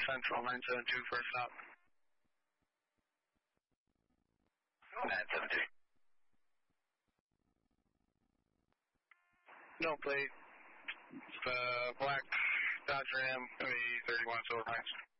Central 972 for a stop. 972. No plate. It's black Dodge Ram, maybe 31 silver pines.